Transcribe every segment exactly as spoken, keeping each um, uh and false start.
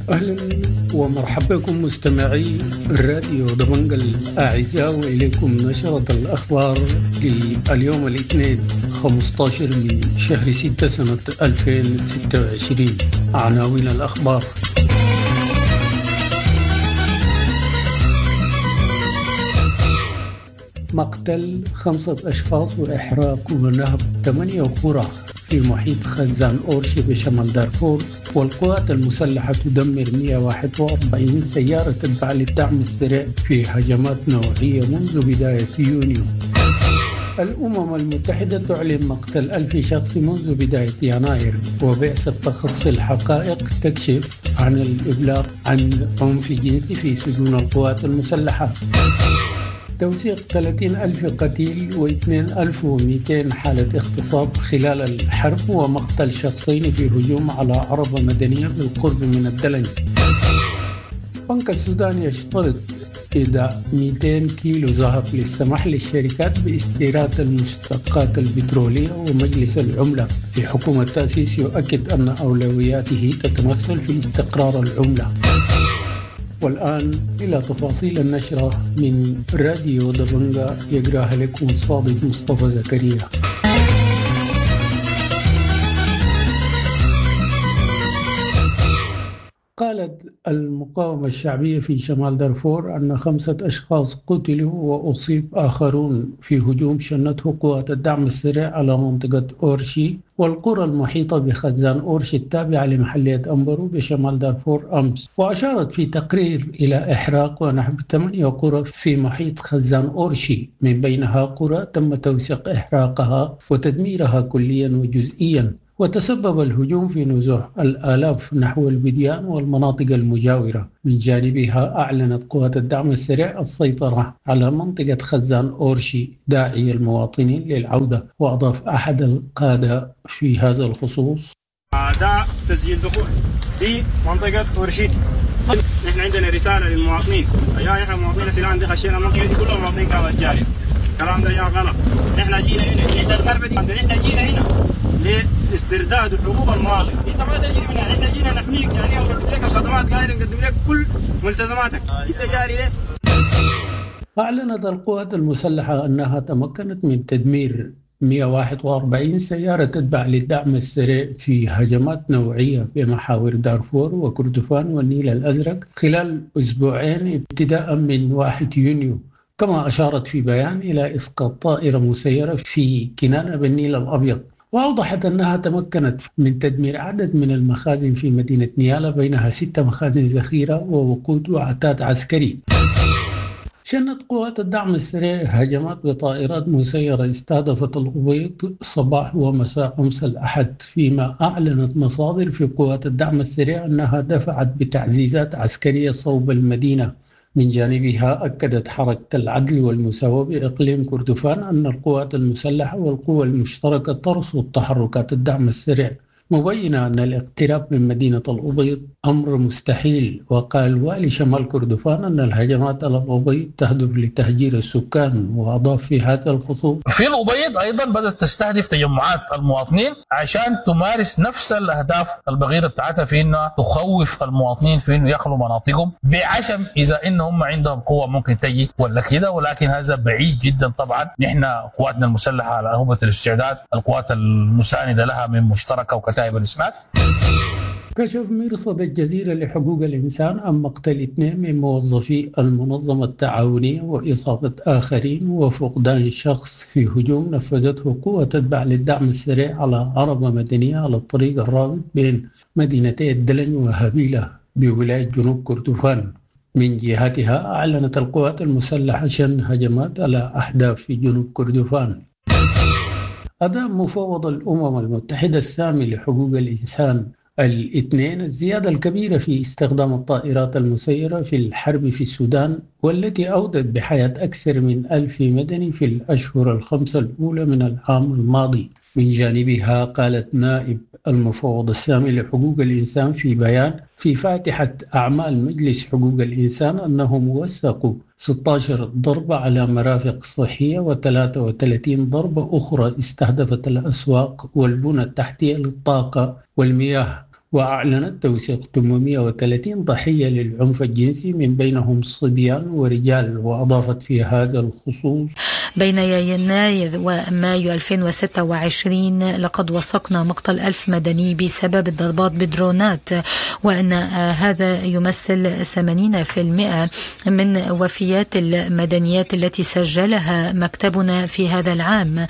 أهلا ومرحبا بكم مستمعي الراديو دمنق الأعزاء، وإليكم نشرة الأخبار لليوم الاثنين خمسة عشر من شهر ستة سنة ألفين وستة وعشرين. عناوين الأخبار: مقتل خمسة أشخاص وإحراق ونهب ثمانية قرى في محيط خزان أورشي بشمال دارفور، والقوات المسلحة تدمر مئة وواحد وأربعين سيارة تتبع للدعم السريع في هجمات نوعية منذ بداية يونيو. الأمم المتحدة تعلن مقتل ألف شخص منذ بداية يناير، وبعثة تخصي الحقائق تكشف عن الإبلاغ عن عنف جنسي في سجون القوات المسلحة. توثيق ثلاثين ألف قتيل واثنين ألف ومئتين حالة اغتصاب خلال الحرب، ومقتل شخصين في هجوم على عربة مدنية بالقرب من الدلنج. بنك السودان يشترط إيداع مئتين كيلو ذهب للسماح للشركات باستيراد المشتقات البترولية، ومجلس العملة في حكومة التأسيس يؤكد أن أولوياته تتمثل في استقرار العملة. والآن إلى تفاصيل النشرة من راديو دبنجا، يقرأها لكم الصادق مصطفى زكريا. قالت المقاومة الشعبية في شمال دارفور أن خمسة أشخاص قتلوا وأصيب آخرون في هجوم شنته قوات الدعم السريع على منطقة أورشي والقرى المحيطة بخزان أورشي التابعة لمحلية أمبرو بشمال دارفور أمس. وأشارت في تقرير إلى إحراق ونهب ثمانية قرى في محيط خزان أورشي، من بينها قرى تم توثيق إحراقها وتدميرها كليا وجزئيا، وتسبب الهجوم في نزوح الآلاف نحو البديان والمناطق المجاورة. من جانبها أعلنت قوات الدعم السريع السيطرة على منطقة خزان أورشي داعي المواطنين للعودة. وأضاف أحد القادة في هذا الخصوص: ده تسجيل دخول في منطقة أورشي. نحن عندنا رسالة للمواطنين، يا إحنا مواطنين سلاح عندي خشينا المنطقة دي كلها مواطنين كانوا رجالين. الكلام ده يا غلط. نحن جينا هنا عند الغربة دي، نحن جينا هنا لاسترداد حقوق المواطن. انت ما تجي هنا، احنا جينا نحميك، يعني نقدم لك الخدمات، قاعدين نقدم لك كل ملتزماتك. انت جاري ليه؟ أعلنت القوات المسلحة أنها تمكنت من تدمير مئة وواحد وأربعين سيارة تتبع للدعم السريع في هجمات نوعية بمحاور دارفور وكردفان والنيل الأزرق خلال أسبوعين ابتداء من واحد يونيو. كما أشارت في بيان إلى إسقاط طائرة مسيرة في كنانة بالنيل الأبيض. وأوضحت أنها تمكنت من تدمير عدد من المخازن في مدينة نيالا، بينها ست مخازن ذخيرة ووقود وعتاد عسكري. شنت قوات الدعم السريع هجمات بطائرات مسيرة استهدفت الأبيض صباح ومساء أمس الأحد، فيما أعلنت مصادر في قوات الدعم السريع أنها دفعت بتعزيزات عسكرية صوب المدينة. من جانبها أكدت حركة العدل والمساواة بإقليم كردفان أن القوات المسلحة والقوى المشتركة ترصد تحركات الدعم السريع، مبينة أن الاقتراب من مدينة الأبيض أمر مستحيل. وقال والي شمال كردفان أن الهجمات على الأبيض تهدف لتهجير السكان. وأضاف في هذا الخصوص: في الأبيض أيضا بدأت تستهدف تجمعات المواطنين عشان تمارس نفس الأهداف البغيضة بتاعتها في أنها تخوف المواطنين في أنه يخلوا مناطقهم بعشم إذا إنهم عندهم قوة ممكن تجي ولا كده، ولكن هذا بعيد جدا. طبعا نحن قواتنا المسلحة على أهبة الاستعداد، القوات المساندة لها من مشتركة وكتائب الإسناد. كشف مرصد الجزيرة لحقوق الإنسان عن مقتل اثنين من موظفي المنظمة التعاونية وإصابة آخرين وفقدان شخص في هجوم نفذته قوة تتبع للدعم السريع على عربة مدنية على الطريق الرابط بين مدينتي الدلن وهابيلة بولاية جنوب كردفان. من جهتها أعلنت القوات المسلحة شن هجمات على أحداث في جنوب كردفان. أدى مفوض الأمم المتحدة السامي لحقوق الإنسان الاثنين الزيادة الكبيرة في استخدام الطائرات المسيرة في الحرب في السودان، والتي أودت بحياة أكثر من ألف مدني في الأشهر الخمسة الأولى من العام الماضي. من جانبها قالت نائب المفوض السامي لحقوق الإنسان في بيان في فاتحة أعمال مجلس حقوق الإنسان أنهم وثقوا ستة عشر ضربة على مرافق صحية وثلاثة وثلاثين ضربة أخرى استهدفت الأسواق والبنى التحتية للطاقة والمياه وأعلنت توثيق ثمانمئة وثلاثين ضحية للعنف الجنسي من بينهم صبيان ورجال. وأضافت في هذا الخصوص: بين يناير ومايو ألفين وستة وعشرين لقد وثقنا مقتل ألف مدني بسبب الضربات بدرونات، وأن هذا يمثل ثمانين بالمئة من وفيات المدنيات التي سجلها مكتبنا في هذا العام.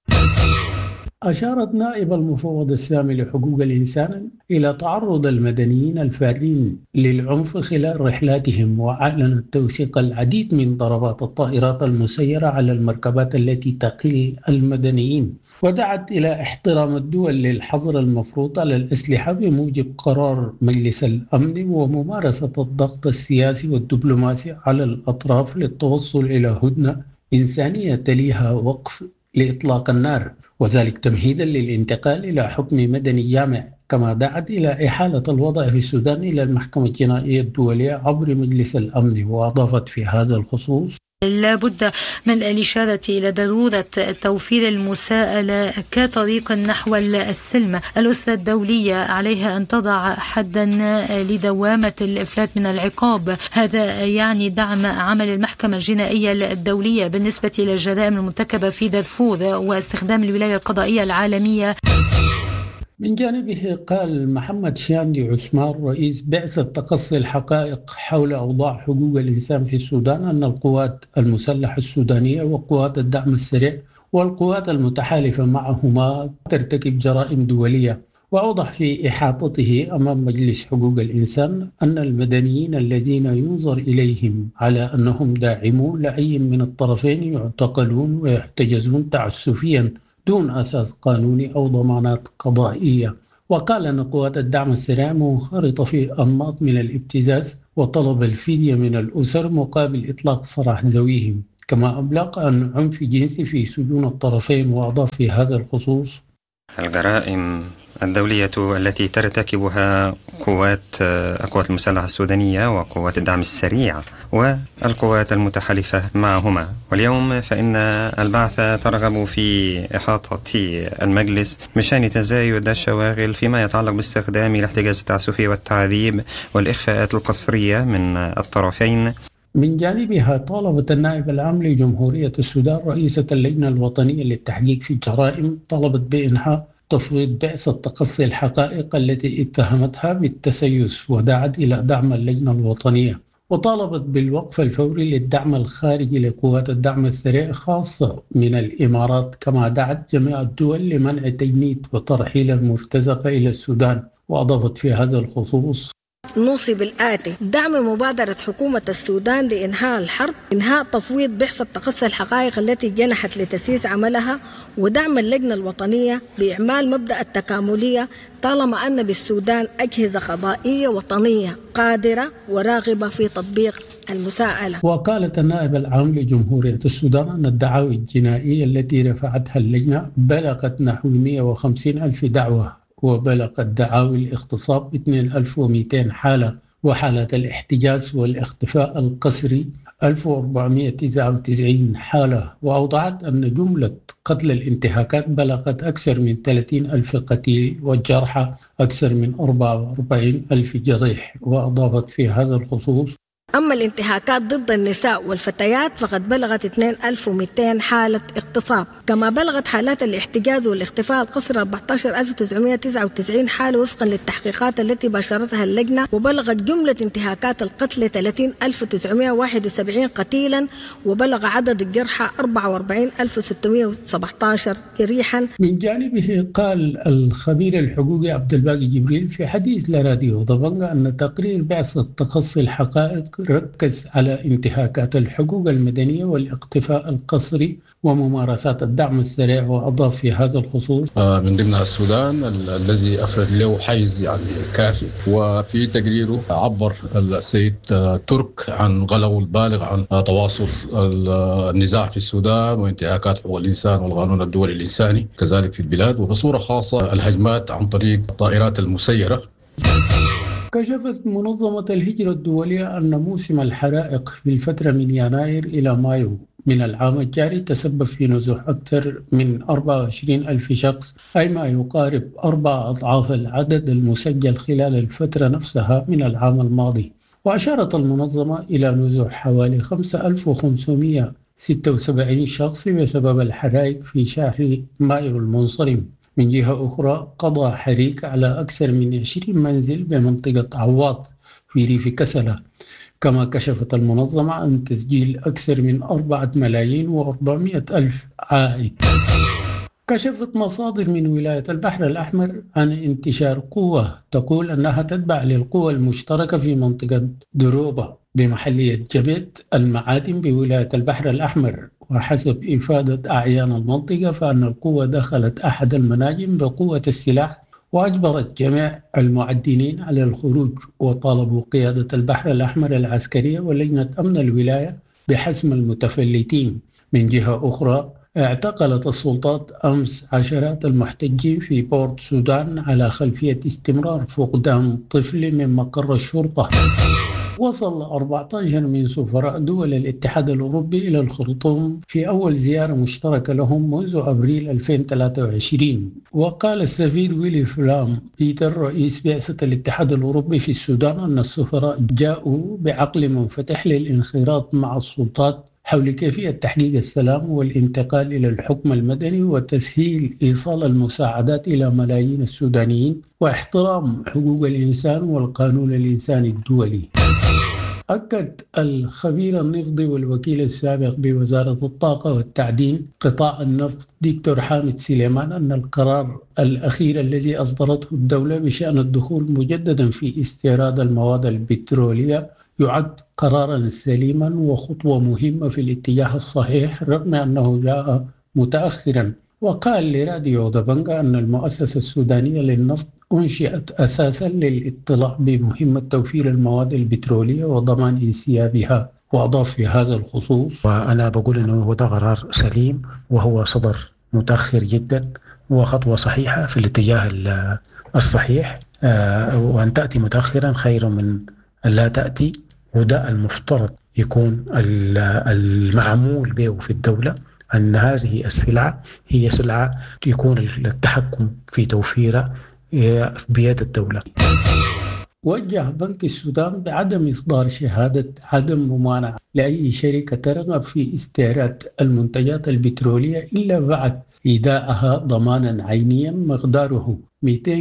أشارت نائب المفوض السامي لحقوق الإنسان إلى تعرض المدنيين الفارين للعنف خلال رحلاتهم، وأعلنت توثيق العديد من ضربات الطائرات المسيرة على المركبات التي تقل المدنيين، ودعت إلى احترام الدول للحظر المفروض على الأسلحة بموجب قرار مجلس الأمن، وممارسة الضغط السياسي والدبلوماسي على الأطراف للتوصل إلى هدنة إنسانية تليها وقف لإطلاق النار، وذلك تمهيدا للانتقال إلى حكم مدني جامع. كما دعت إلى إحالة الوضع في السودان إلى المحكمة الجنائية الدولية عبر مجلس الأمن. وأضافت في هذا الخصوص: لا بد من الإشارة إلى ضرورة توفير المساءلة كطريق نحو السلم. الأسرة الدولية عليها أن تضع حدا لدوامة الإفلات من العقاب. هذا يعني دعم عمل المحكمة الجنائية الدولية بالنسبة إلى الجرائم المرتكبة في دارفور واستخدام الولاية القضائية العالمية. من جانبه قال محمد شاندي عثمان رئيس بعثة تقصي الحقائق حول أوضاع حقوق الإنسان في السودان أن القوات المسلحة السودانية وقوات الدعم السريع والقوات المتحالفة معهما ترتكب جرائم دولية. وأوضح في إحاطته أمام مجلس حقوق الإنسان أن المدنيين الذين ينظر إليهم على أنهم داعمون لأي من الطرفين يعتقلون ويحتجزون تعسفيا دون أساس قانوني أو ضمانات قضائية. وقال أن قوات الدعم السريع منخرطة في أنماط من الابتزاز وطلب الفدية من الأسر مقابل إطلاق سراح ذويهم. كما أبلغ عن عنف جنسي في سجون الطرفين. وأضاف في هذا الخصوص: الجرائم الدولية التي ترتكبها قوات القوات المسلحة السودانية وقوات الدعم السريع والقوات المتحالفة معهما. واليوم فإن البعثة ترغب في إحاطة المجلس بشأن تزايد الشواغل فيما يتعلق باستخدام الاحتجاز التعسفي والتعذيب والإخفاءات القسرية من الطرفين. من جانبها طالبت النائب العام لجمهورية السودان رئيسة اللجنة الوطنية للتحقيق في الجرائم طلبت بإنهاء تفويض بعثة تقصي الحقائق التي اتهمتها بالتسيس، ودعت إلى دعم اللجنة الوطنية، وطالبت بالوقف الفوري للدعم الخارجي لقوات الدعم السريع خاصة من الإمارات. كما دعت جميع الدول لمنع تجنيد وترحيل المرتزقة إلى السودان. وأضافت في هذا الخصوص: نوصي بالآتي: دعم مبادرة حكومة السودان لإنهاء الحرب، إنهاء تفويض بعثة تقصي الحقائق التي جنحت لتسييس عملها، ودعم اللجنة الوطنية بإعمال مبدأ التكاملية طالما أن بالسودان أجهزة قضائية وطنية قادرة وراغبة في تطبيق المساءلة. وقالت النائب العام لجمهورية السودان أن الدعاوى الجنائية التي رفعتها اللجنة بلغت نحو مئة وخمسين ألف دعوة، وبلغت دعاوى الاغتصاب اثنين آلاف ومئتين حالة، وحالات الاحتجاز والاختفاء القسري ألف وأربعمئة وتسعة وتسعين حالة. وأوضحت أن جملة قتل الانتهاكات بلغت أكثر من ثلاثين ألف قتيل والجرحى أكثر من أربعة وأربعين ألف جريح. وأضافت في هذا الخصوص: أما الانتهاكات ضد النساء والفتيات فقد بلغت اثنين آلاف ومئتين حالة اغتصاب. كما بلغت حالات الاحتجاز والاختفاء القسري أربعة عشر ألف وتسعمئة وتسعة وتسعين حالة وفقا للتحقيقات التي باشرتها اللجنة. وبلغت جملة انتهاكات القتل ثلاثين ألف وتسعمئة وواحد وسبعين قتيلا، وبلغ عدد الجرحى أربعة وأربعين ألف وستمئة وسبعة عشر جريحا. من جانبه قال الخبير الحقوقي عبد الباقي جبريل في حديث لراديو ضبنجة أن تقرير بعثة تقصي الحقائق ركز على انتهاكات الحقوق المدنية والاختفاء القسري وممارسات الدعم السريع. وأضاف في هذا الخصوص: من ضمن السودان الذي أفرد له حيز يعني كافي. وفي تقريره عبر السيد ترك عن غلو البالغ عن تواصل النزاع في السودان وانتهاكات حقوق الإنسان والقانون الدولي الإنساني كذلك في البلاد، وبصورة خاصة الهجمات عن طريق الطائرات المسيرة. كشفت منظمة الهجرة الدولية أن موسم الحرائق في الفترة من يناير إلى مايو من العام الجاري تسبب في نزوح أكثر من أربعة وعشرين ألف شخص، أي ما يقارب أربع أضعاف العدد المسجل خلال الفترة نفسها من العام الماضي. وأشارت المنظمة إلى نزوح حوالي خمسة آلاف وخمسمائة وستة وسبعين شخص بسبب الحرائق في شهر مايو المنصرم. من جهة أخرى قضى حريق على أكثر من عشرين منزل بمنطقة عواط في ريف كسلة. كما كشفت المنظمة عن تسجيل أكثر من أربعة ملايين وأربعمائة ألف عائد. كشفت مصادر من ولاية البحر الأحمر عن انتشار قوة تقول أنها تتبع للقوى المشتركة في منطقة دروبة بمحلية جبت المعادن بولاية البحر الأحمر. وحسب إفادة أعيان المنطقة فإن القوة دخلت أحد المناجم بقوة السلاح وأجبرت جميع المعدنين على الخروج، وطالبوا قيادة البحر الأحمر العسكرية ولجنة أمن الولاية بحسم المتفلتين. من جهة أخرى اعتقلت السلطات أمس عشرات المحتجين في بورت سودان على خلفية استمرار فقدان طفل من مقر الشرطة. وصل أربعة عشر من سفراء دول الاتحاد الأوروبي إلى الخرطوم في أول زيارة مشتركة لهم منذ أبريل ألفين وثلاثة وعشرين. وقال السفير ويلي فلام بيتر رئيس بعثة الاتحاد الأوروبي في السودان أن السفراء جاءوا بعقل منفتح للانخراط مع السلطات حول كيفية تحقيق السلام والانتقال إلى الحكم المدني وتسهيل إيصال المساعدات إلى ملايين السودانيين واحترام حقوق الإنسان والقانون الإنساني الدولي. أكد الخبير النفطي والوكيل السابق بوزارة الطاقة والتعدين قطاع النفط دكتور حامد سليمان أن القرار الأخير الذي أصدرته الدولة بشأن الدخول مجددا في استيراد المواد البترولية يعد قرارا سليما وخطوة مهمة في الاتجاه الصحيح رغم أنه جاء متأخرا. وقال لراديو دبنجا أن المؤسسة السودانية للنفط أنشئت أساسا للاطلاع بمهمة توفير المواد البترولية وضمان انسيابها. وأضاف في هذا الخصوص: وأنا بقول أنه هو ده قرار سليم وهو صدر متأخر جدا وخطوة صحيحة في الاتجاه الصحيح، وأن تأتي متأخرا خير من أن لا تأتي. وده المفترض يكون المعمول به في الدولة، أن هذه السلعة هي سلعة يكون التحكم في توفيرها بيد الدولة. وجه بنك السودان بعدم إصدار شهادة عدم ممانعة لأي شركة ترغب في استيراد المنتجات البترولية إلا بعد إيداعها ضمانا عينيا مقداره مئتين